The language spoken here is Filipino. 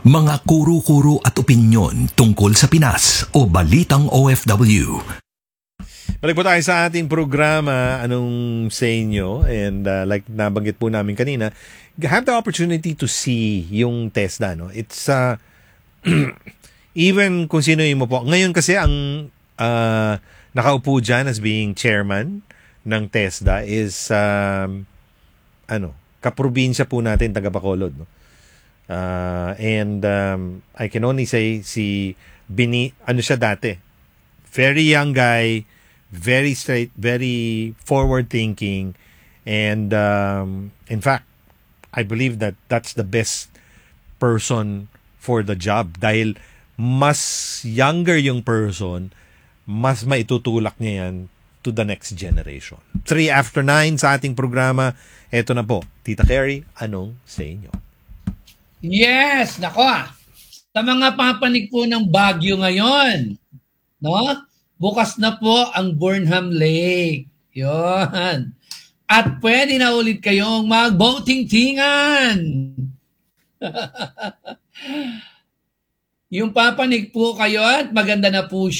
Mga kuro-kuro at opinyon tungkol sa Pinas o Balitang OFW. Balik po tayo sa ating programa, Anong sa inyo? And like nabanggit po namin kanina, have the opportunity to see yung TESDA. No? It's, even kung sino yung mo po. Ngayon kasi ang nakaupo dyan as being chairman ng TESDA is, kaprobinsya po natin, taga Bacolod. No? And I can only say si Bini, siya dati? Very young guy, very straight, very forward-thinking, and in fact, I believe that that's the best person for the job dahil mas younger yung person, mas maitutulak niya yan to the next generation. 3 after 9 sa ating programa. Eto na po, Tita Carrie, anong sa inyo? Yes, nako. Sa mga papanig po ng Baguio ngayon, no? Bukas na po ang Burnham Lake. Yun. At pwede na ulit kayong mag-boating-tingan. Yung papanig po kayo at maganda na po siya.